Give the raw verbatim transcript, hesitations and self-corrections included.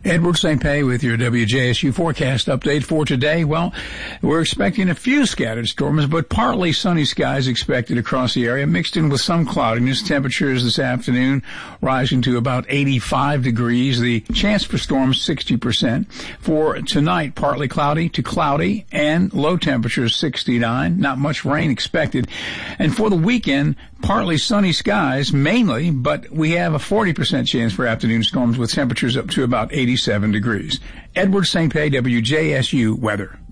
Edward Saint Pé with your W J S U forecast update for today. Well, we're expecting a few scattered storms, but partly sunny skies expected across the area, mixed in with some cloudiness. Temperatures this afternoon rising to about eighty-five degrees. The chance for storms, sixty percent. For tonight, partly cloudy to cloudy and low temperatures, sixty-nine. Not much rain expected. And for the weekend, partly sunny skies mainly, but we have a forty percent chance for afternoon storms with temperatures up to about eighty-seven degrees. Edward Saint Pé, W J S U weather.